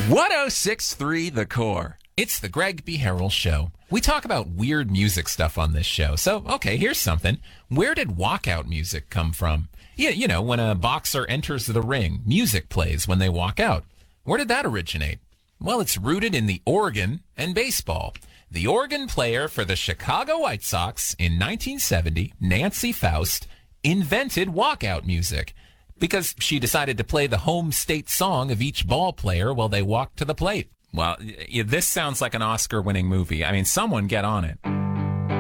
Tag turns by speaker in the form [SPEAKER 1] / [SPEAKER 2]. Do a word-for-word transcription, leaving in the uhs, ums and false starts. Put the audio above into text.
[SPEAKER 1] one oh six point three The Core. It's the Greg B. Harrell Show. We talk about weird music stuff on this show. So, okay, here's something. Where did walkout music come from? Yeah, you know, when a boxer enters the ring, music plays when they walk out. Where did that originate? Well, it's rooted in the organ and baseball. The organ player for the Chicago White Sox in nineteen seventy, Nancy Faust, invented walkout music because she decided to play the home state song of each ball player while they walked to the plate. Well, this sounds like an Oscar-winning movie. I mean, someone get on it.